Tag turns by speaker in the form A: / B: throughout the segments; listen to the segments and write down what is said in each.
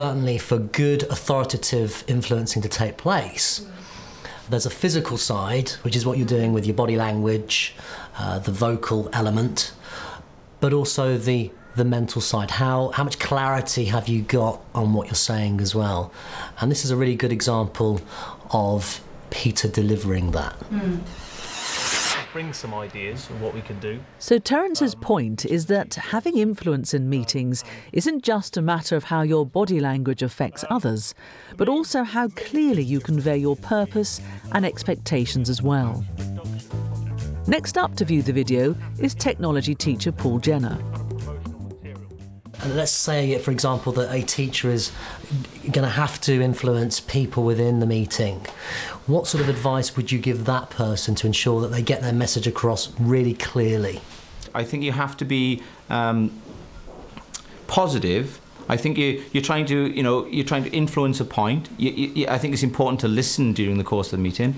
A: Certainly for good authoritative influencing to take place, there's a physical side, which is what you're doing with your body language, the vocal element, but also the mental side. How much clarity have you got on what you're saying as well? And this is a really good example of Peter delivering that.
B: Bring some ideas of what we can do.
C: So Terence's point is that having influence in meetings isn't just a matter of how your body language affects others, but also how clearly you convey your purpose and expectations as well. Next up to view the video is technology teacher Paul Jenner.
A: And let's say, for example, that a teacher is going to have to influence people within the meeting. What sort of advice would you give that person to ensure that they get their message across really clearly?
D: I think you have to be positive. I think you're trying to influence a point. I think it's important to listen during the course of the meeting.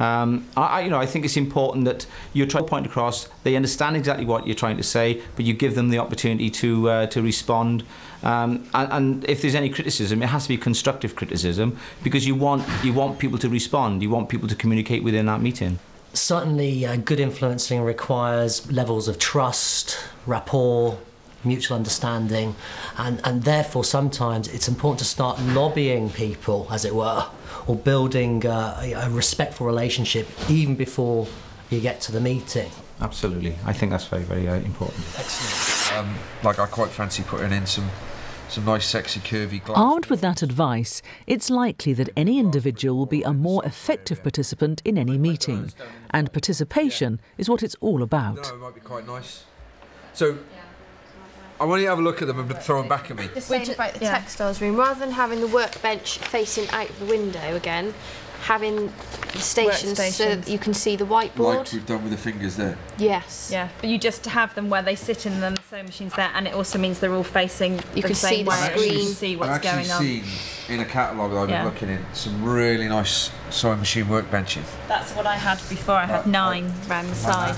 D: I think it's important that you try to point across. They understand exactly what you're trying to say, but you give them the opportunity to respond. And if there's any criticism, it has to be constructive criticism, because you want people to respond. You want people to communicate within that meeting.
A: Certainly, good influencing requires levels of trust, rapport, mutual understanding, and therefore sometimes it's important to start lobbying people, as it were, or building a respectful relationship even before you get to the meeting.
D: Absolutely, I think that's very, very important.
A: Excellent.
E: Like I quite fancy putting in some nice sexy curvy glasses.
C: Armed with that advice, it's likely that any individual will be a more effective participant in any meeting, and participation is what it's all about.
E: No, it might be quite nice. So I want you to have a look at them and throw them back at me.
F: The same about the textiles room. Rather than having the workbench facing out the window again, having the stations so that you can see the whiteboard.
E: Like we've done with the fingers there.
F: Yes.
G: Yeah, but you just have them where they sit in them, the sewing machine's there, and it also means they're all facing the same way. You can see what's going on.
E: I've actually seen in a catalogue that I've been looking in some really nice sewing machine workbenches.
G: That's what I had before. I had 9 round the side.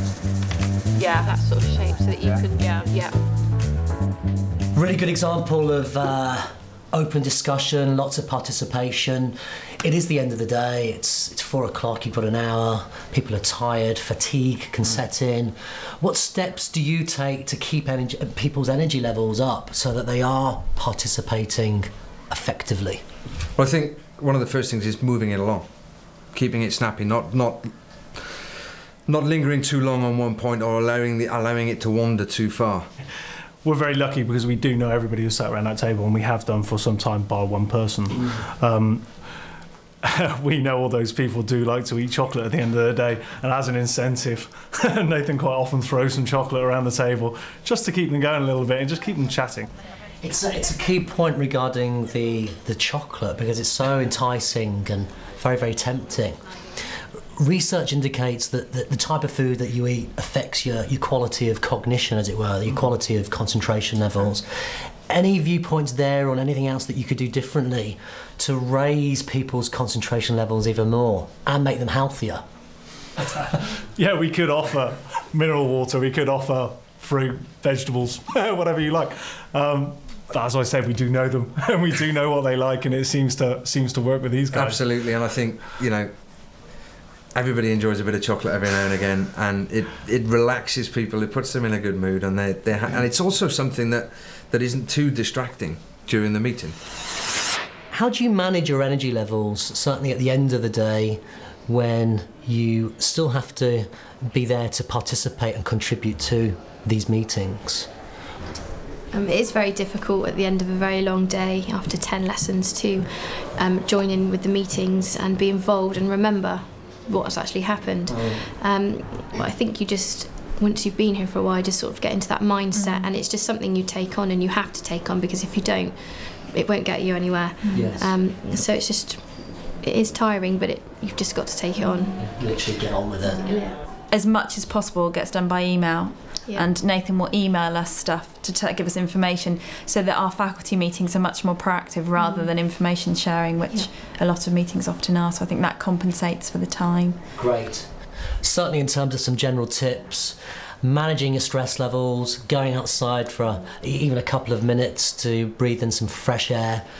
F: Yeah, that sort of shape so that you can. Yeah.
A: Really good example of open discussion, lots of participation. It is the end of the day, it's 4 o'clock, you've got an hour, people are tired, fatigue can set in. What steps do you take to keep people's energy levels up so that they are participating effectively?
E: Well, I think one of the first things is moving it along, keeping it snappy, not lingering too long on one point or allowing it to wander too far.
B: We're very lucky because we do know everybody who's sat around that table, and we have done for some time, bar one person. We know all those people do like to eat chocolate at the end of the day, and as an incentive, Nathan quite often throws some chocolate around the table just to keep them going a little bit and just keep them chatting.
A: It's a key point regarding the chocolate, because it's so enticing and very, very tempting. Research indicates that the type of food that you eat affects your quality of cognition, as it were, your quality of concentration levels. Any viewpoints there on anything else that you could do differently to raise people's concentration levels even more and make them healthier?
B: Yeah, we could offer mineral water, we could offer fruit, vegetables, whatever you like. But as I said, we do know them and we do know what they like, and it seems to work with these guys.
E: Absolutely, and I think, everybody enjoys a bit of chocolate every now and again, and it relaxes people, it puts them in a good mood, and and it's also something that isn't too distracting during the meeting.
A: How do you manage your energy levels, certainly at the end of the day, when you still have to be there to participate and contribute to these meetings?
F: It is very difficult at the end of a very long day, after 10 lessons, to join in with the meetings and be involved and remember what's actually happened. I think you just, once you've been here for a while, just sort of get into that mindset, and it's just something you take on, and you have to take on, because if you don't, it won't get you anywhere.
A: Yes.
F: So it is tiring, but you've just got to take it on.
A: Literally get on with it.
F: Yeah.
G: As much as possible gets done by email. Yeah. And Nathan will email us stuff to give us information, so that our faculty meetings are much more proactive rather than information sharing, which a lot of meetings often are. So I think that compensates for the time.
A: Great. Certainly in terms of some general tips, managing your stress levels, going outside for even a couple of minutes to breathe in some fresh air,